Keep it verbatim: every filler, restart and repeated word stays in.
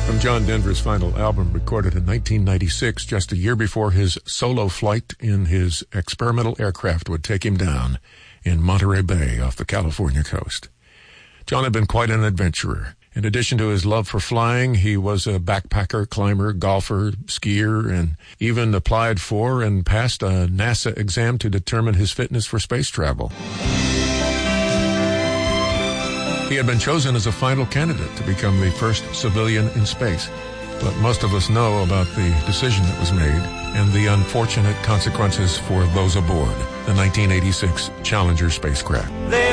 From John Denver's final album, recorded in nineteen ninety-six, just a year before his solo flight in his experimental aircraft would take him down in Monterey Bay off the California coast. John had been quite an adventurer. In addition to his love for flying, he was a backpacker, climber, golfer, skier, and even applied for and passed a NASA exam to determine his fitness for space travel. He had been chosen as a final candidate to become the first civilian in space. But most of us know about the decision that was made and the unfortunate consequences for those aboard the nineteen eighty-six Challenger spacecraft.